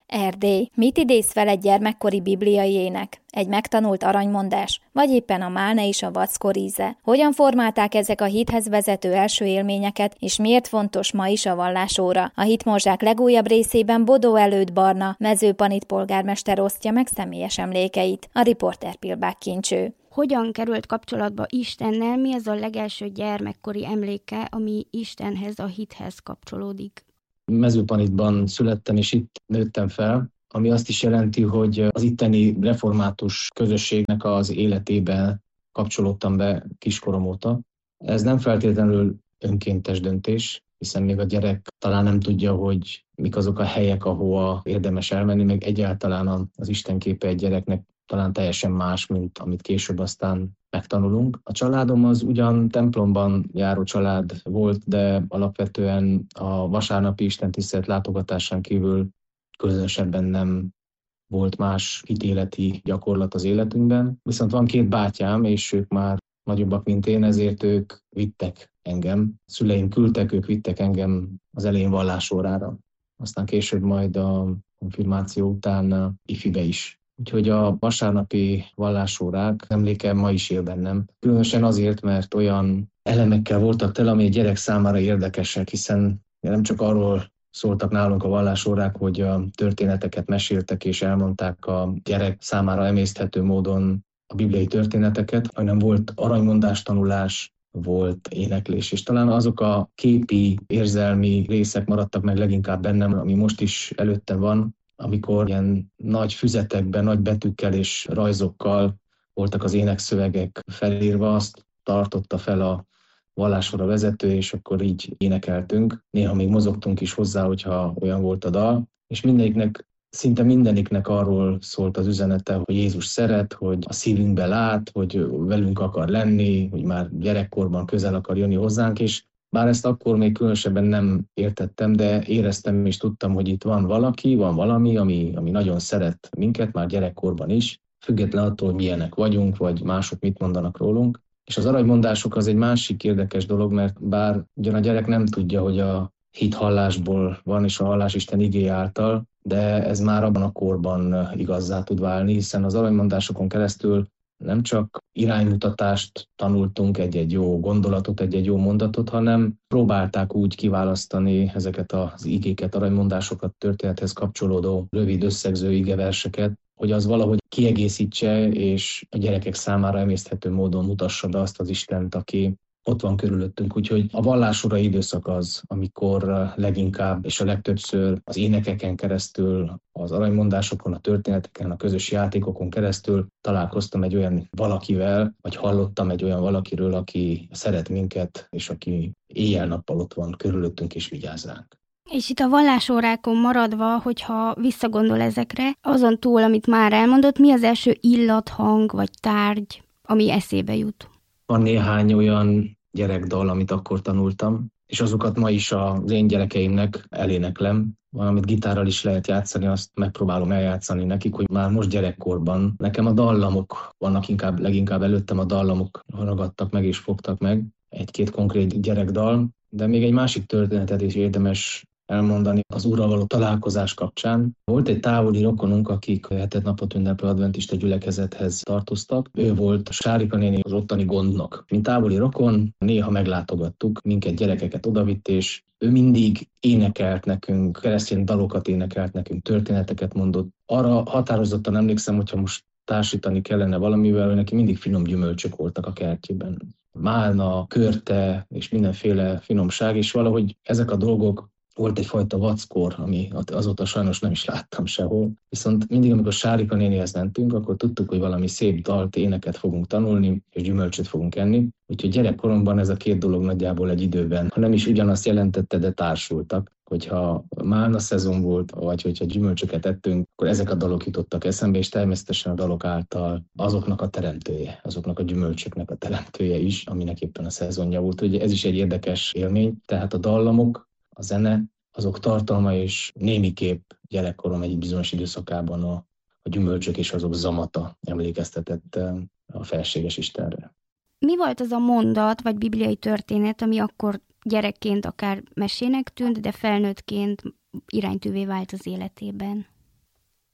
Erdély. Mit idéz fel egy gyermekkori bibliai ének? Egy megtanult aranymondás? Vagy éppen a málna és a vackor íze? Hogyan formálták ezek a hithez vezető első élményeket, és miért fontos ma is a vallásóra? A Hitmorzsák legújabb részében Bodó Előd Barna, Mezőpanit polgármester osztja meg személyes emlékeit. A riporter Pilbák Kincső. Hogyan került kapcsolatba Istennel? Mi az a legelső gyermekkori emléke, ami Istenhez, a hithez kapcsolódik? Mezőpanitban születtem, és itt nőttem fel, ami azt is jelenti, hogy az itteni református közösségnek az életébe kapcsolódtam be kiskorom óta. Ez nem feltétlenül önkéntes döntés, hiszen még a gyerek talán nem tudja, hogy mik azok a helyek, ahova érdemes elmenni, meg egyáltalán az Isten képe egy gyereknek talán teljesen más, mint amit később aztán megtanulunk. A családom az ugyan templomban járó család volt, de alapvetően a vasárnapi istentisztelet látogatásán kívül különösebben nem volt más hitéleti gyakorlat az életünkben. Viszont van 2 bátyám, és ők már nagyobbak, mint én, ezért ők vittek engem. Szüleim küldtek, ők vittek engem az elején vallásórára. Aztán később majd a konfirmáció után ifibe is. Úgyhogy a vasárnapi vallásórák emléke ma is él bennem. Különösen azért, mert olyan elemekkel voltak tele, ami egy gyerek számára érdekesek, hiszen nem csak arról szóltak nálunk a vallásórák, hogy a történeteket meséltek és elmondták a gyerek számára emészthető módon a bibliai történeteket, hanem volt aranymondás tanulás, volt éneklés, és talán azok a képi, érzelmi részek maradtak meg leginkább bennem, ami most is előttem van, amikor ilyen nagy füzetekben, nagy betűkkel és rajzokkal voltak az énekszövegek felírva, azt tartotta fel a vallásóra vezető, és akkor így énekeltünk. Néha még mozogtunk is hozzá, hogyha olyan volt a dal, és szinte mindeniknek arról szólt az üzenete, hogy Jézus szeret, hogy a szívünkbe lát, hogy velünk akar lenni, hogy már gyerekkorban közel akar jönni hozzánk, és bár ezt akkor még különösebben nem értettem, de éreztem és tudtam, hogy itt van valaki, van valami, ami nagyon szeret minket, már gyerekkorban is, független attól, hogy milyenek vagyunk, vagy mások mit mondanak rólunk. És az aranymondások az egy másik érdekes dolog, mert bár ugyan a gyerek nem tudja, hogy a hit hallásból van, és a hallás Isten igéje által, de ez már abban a korban igazzá tud válni, hiszen az aranymondásokon keresztül nem csak iránymutatást tanultunk, egy-egy jó gondolatot, egy-egy jó mondatot, hanem próbálták úgy kiválasztani ezeket az igéket, aranymondásokat, történethez kapcsolódó rövid összegző igeverseket, hogy az valahogy kiegészítse, és a gyerekek számára emészthető módon mutassa be azt az Istent, aki ott van körülöttünk. Úgyhogy a vallásórai időszak az, amikor leginkább és a legtöbbször az énekeken keresztül, az aranymondásokon, a történeteken, a közös játékokon keresztül találkoztam egy olyan valakivel, vagy hallottam egy olyan valakiről, aki szeret minket, és aki éjjel-nappal ott van körülöttünk és vigyáz ránk. És itt a vallásórákon maradva, hogyha visszagondol ezekre, azon túl, amit már elmondott, mi az első illathang vagy tárgy, ami eszébe jut? Van néhány olyan gyerekdal, amit akkor tanultam, és azokat ma is az én gyerekeimnek eléneklem. Valamit gitárral is lehet játszani, azt megpróbálom eljátszani nekik, hogy már most gyerekkorban nekem a dallamok vannak, leginkább előttem a dallamok ragadtak meg és fogtak meg. 1-2 konkrét gyerekdal, de még egy másik történetet is érdemes elmondani az Úrral való találkozás kapcsán. Volt egy távoli rokonunk, akik hetet napot ünneplő adventista gyülekezethez tartoztak. Ő volt Sárika néni, az ottani gondnok. Mint távoli rokon, néha meglátogattuk, minket, gyerekeket odavitt, és ő mindig énekelt nekünk, keresztény dalokat énekelt nekünk, történeteket mondott. Arra határozottan emlékszem, hogyha most társítani kellene valamivel, neki mindig finom gyümölcsök voltak a kertjében. Málna, körte és mindenféle finomság, és valahogy ezek a dolgok. Volt egyfajta vackor, ami azóta sajnos nem is láttam sehol. Viszont mindig, amikor Sárika nénihez mentünk, akkor tudtuk, hogy valami szép dalt, éneket fogunk tanulni, és gyümölcsöt fogunk enni. Úgyhogy gyerekkoromban ez a 2 dolog nagyjából egy időben, ha nem is ugyanazt jelentette, de társultak. Hogyha málna szezon volt, vagy hogyha gyümölcsöket ettünk, akkor ezek a dalok jutottak eszembe, és természetesen a dalok által azoknak a teremtője, azoknak a gyümölcsöknek a teremtője is, aminek éppen a szezonja volt. Ugye ez is egy érdekes élmény, tehát a dallamok, a zene, azok tartalma és némiképp gyerekkorom egy bizonyos időszakában a gyümölcsök és azok zamata emlékeztetett a felséges Istenre. Mi volt az a mondat vagy bibliai történet, ami akkor gyerekként akár mesének tűnt, de felnőttként iránytűvé vált az életében?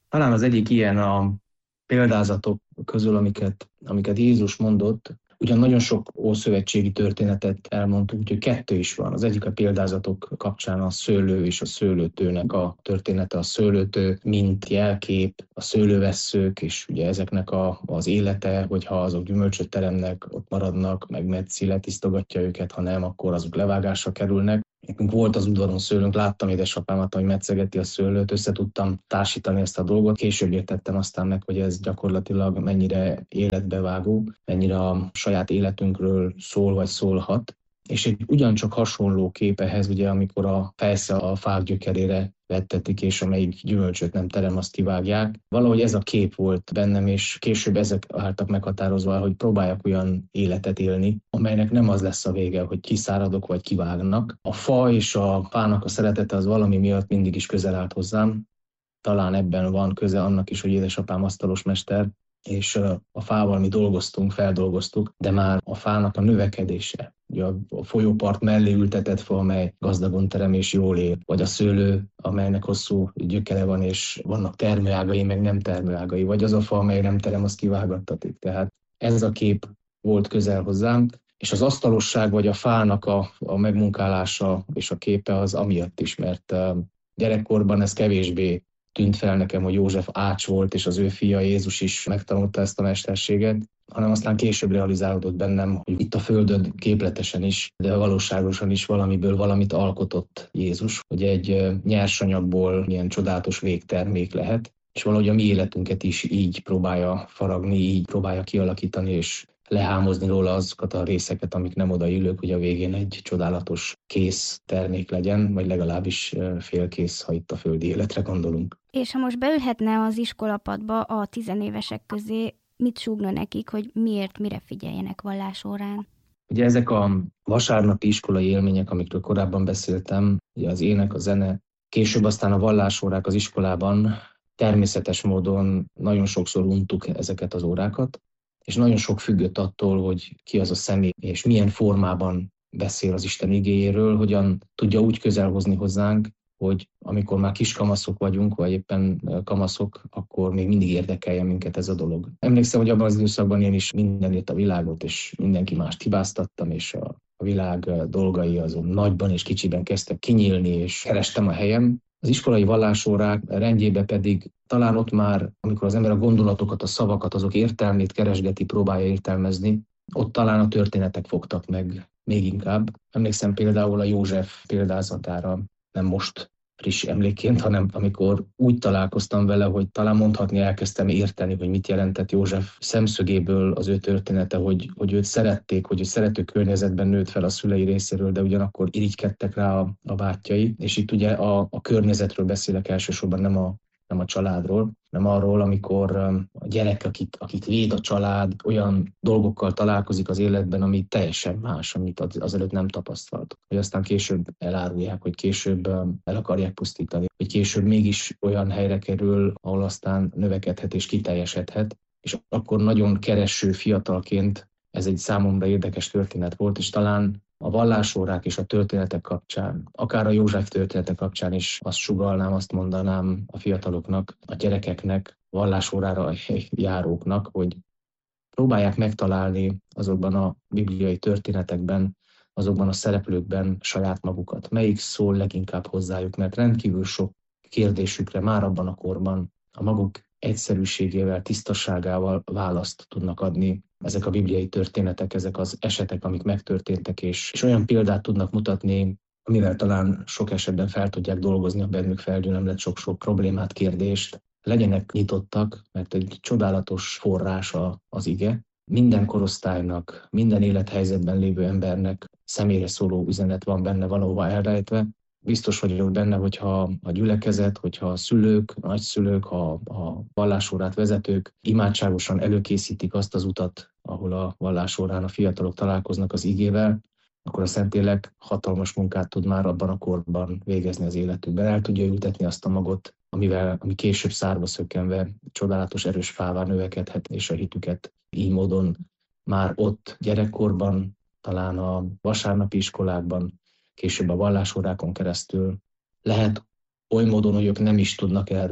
Talán az egyik ilyen a példázatok közül, amiket Jézus mondott, ugyan nagyon sok ószövetségi történetet elmondtuk, úgyhogy 2 is van. Az egyik a példázatok kapcsán a szőlő és a szőlőtőnek a története. A szőlőtő mint jelkép, a szőlővesszők, és ugye ezeknek az élete, hogyha azok gyümölcsöt teremnek, ott maradnak, meg Metzi letisztogatja őket, ha nem, akkor azok levágásra kerülnek. Nekünk volt az udvaron szőlőnk, láttam édesapámat, hogy metszegeti a szőlőt, össze tudtam társítani ezt a dolgot. Később értettem aztán meg, hogy ez gyakorlatilag mennyire életbevágó, mennyire a saját életünkről szól vagy szólhat. És egy ugyancsak hasonló kép ehhez, ugye, amikor a fejsze a fák gyökerére vettetik, és amelyik gyümölcsöt nem terem, azt kivágják. Valahogy ez a kép volt bennem, és később ezek álltak meghatározva, hogy próbáljak olyan életet élni, amelynek nem az lesz a vége, hogy kiszáradok vagy kivágnak. A fa és a fának a szeretete az valami miatt mindig is közel állt hozzám. Talán ebben van köze annak is, hogy édesapám asztalos mester, és a fával mi dolgoztunk, feldolgoztuk, de már a fának a növekedése, ugye a folyópart mellé ültetett fa, amely gazdagon terem és jól él, vagy a szőlő, amelynek hosszú gyökere van, és vannak termőágai, meg nem termőágai, vagy az a fa, amely nem terem, az kivágattatik. Tehát ez a kép volt közel hozzám, és az asztalosság, vagy a fának a megmunkálása és a képe az amiatt is, mert gyerekkorban ez kevésbé tűnt fel nekem, hogy József ács volt, és az ő fia Jézus is megtanulta ezt a mesterséget, hanem aztán később realizálódott bennem, hogy itt a földön képletesen is, de valóságosan is valamiből valamit alkotott Jézus, hogy egy nyersanyagból milyen csodálatos végtermék lehet, és valahogy a mi életünket is így próbálja faragni, így próbálja kialakítani, és lehámozni róla azokat a részeket, amik nem odaillők, hogy a végén egy csodálatos kész termék legyen, vagy legalábbis félkész, ha itt a földi életre gondolunk. És ha most beülhetne az iskolapadba a tizenévesek közé, mit súgna nekik, hogy miért, mire figyeljenek vallásórán? Ugye ezek a vasárnapi iskolai élmények, amikről korábban beszéltem, ugye az ének, a zene, később aztán a vallásórák az iskolában, természetes módon nagyon sokszor untuk ezeket az órákat, és nagyon sok függött attól, hogy ki az a személy, és milyen formában beszél az Isten igéjéről, hogyan tudja úgy közel hozni hozzánk, hogy amikor már kiskamaszok vagyunk, vagy éppen kamaszok, akkor még mindig érdekeljen minket ez a dolog. Emlékszem, hogy abban az időszakban én is mindenért a világot, és mindenki mást hibáztattam, és a világ dolgai azon nagyban és kicsiben kezdtek kinyílni, és kerestem a helyem. Az iskolai vallásórák rendjébe pedig talán ott már, amikor az ember a gondolatokat, a szavakat, azok értelmét keresgeti, próbálja értelmezni, ott talán a történetek fogtak meg még inkább. Emlékszem például a József példázatára, nem most friss emlékként, hanem amikor úgy találkoztam vele, hogy talán mondhatni elkezdtem érteni, hogy mit jelentett József szemszögéből az ő története, hogy őt szerették, hogy ő szerető környezetben nőtt fel a szülei részéről, de ugyanakkor irigykedtek rá a bátyjai. És itt ugye a környezetről beszélek elsősorban, nem a családról, nem arról, amikor a gyerek, akit véd a család, olyan dolgokkal találkozik az életben, ami teljesen más, amit azelőtt nem tapasztalt. Hogy aztán később elárulják, hogy később el akarják pusztítani, hogy később mégis olyan helyre kerül, ahol aztán növekedhet és kiteljesedhet. És akkor nagyon kereső fiatalként ez egy számomra érdekes történet volt, és talán a vallásórák és a történetek kapcsán, akár a József története kapcsán is azt sugallnám, azt mondanám a fiataloknak, a gyerekeknek, vallásórára járóknak, hogy próbálják megtalálni azokban a bibliai történetekben, azokban a szereplőkben saját magukat. Melyik szól leginkább hozzájuk, mert rendkívül sok kérdésükre már abban a korban a maguk egyszerűségével, tisztaságával választ tudnak adni ezek a bibliai történetek, ezek az esetek, amik megtörténtek, és olyan példát tudnak mutatni, amivel talán sok esetben fel tudják dolgozni a bennük felgyülemlett sok-sok problémát, kérdést. Legyenek nyitottak, mert egy csodálatos forrás az ige. Minden korosztálynak, minden élethelyzetben lévő embernek személyre szóló üzenet van benne valahova elrejtve. Biztos vagyok benne, hogyha a gyülekezet, hogyha a szülők, a nagyszülők, a vallásórát vezetők imádságosan előkészítik azt az utat, ahol a vallásórán a fiatalok találkoznak az igével, akkor a Szentlélek hatalmas munkát tud már abban a korban végezni az életükben. El tudja ültetni azt a magot, ami később szárba szökkenve csodálatos erős fává növekedhet, és a hitüket így módon már ott gyerekkorban, talán a vasárnapi iskolákban, később a vallásórákon keresztül lehet oly módon, hogy ők nem is tudnak erről,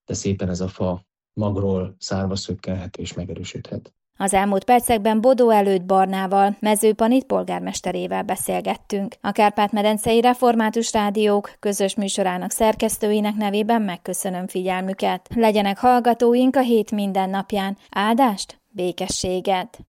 de szépen ez a fa magról szárva szökkenhet és megerősödhet. Az elmúlt percekben Bodó Előd Barnával, Mezőpanit polgármesterével beszélgettünk. A Kárpát-medencei Református Rádiók közös műsorának szerkesztőinek nevében megköszönöm figyelmüket. Legyenek hallgatóink a hét minden napján. Áldást, békességet!